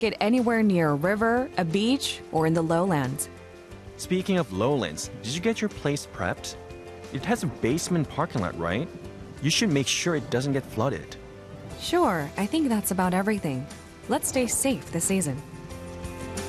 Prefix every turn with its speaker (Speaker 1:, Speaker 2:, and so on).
Speaker 1: Get anywhere near a river, a beach, or in the lowlands.
Speaker 2: Speaking of lowlands, did you get your place prepped? It has a basement parking lot, right? You should make sure it doesn't get flooded.
Speaker 1: Sure, I think that's about everything. Let's stay safe this season.